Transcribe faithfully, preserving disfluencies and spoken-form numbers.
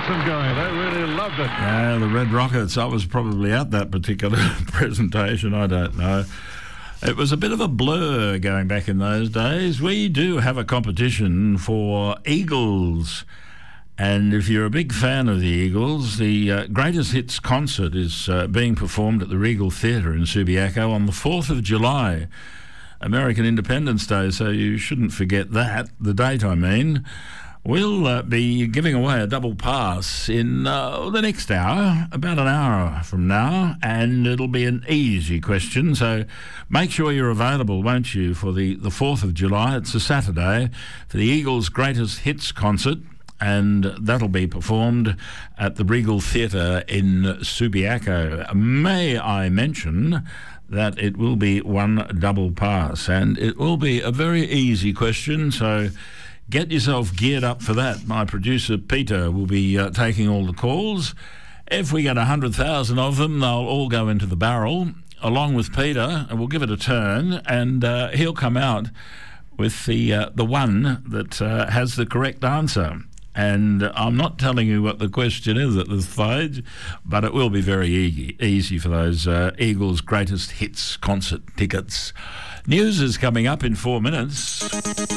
them going. They really loved it. Yeah, the Red Rockets. I was probably at that particular presentation. I don't know. It was a bit of a blur going back in those days. We do have a competition for Eagles. And if you're a big fan of the Eagles, the uh, Greatest Hits concert is uh, being performed at the Regal Theatre in Subiaco on the fourth of July, American Independence Day, so you shouldn't forget that, the date I mean. We'll uh, be giving away a double pass in uh, the next hour, about an hour from now, and it'll be an easy question, so make sure you're available, won't you, for the, the fourth of July. It's a Saturday for the Eagles' Greatest Hits concert, and that'll be performed at the Regal Theatre in Subiaco. May I mention that it will be one double pass, and it will be a very easy question, so get yourself geared up for that. My producer, Peter, will be uh, taking all the calls. If we get one hundred thousand of them, they'll all go into the barrel, along with Peter, and we'll give it a turn, and uh, he'll come out with the, uh, the one that uh, has the correct answer. And I'm not telling you what the question is at this stage, but it will be very easy, easy for those uh, Eagles' Greatest Hits concert tickets. News is coming up in four minutes.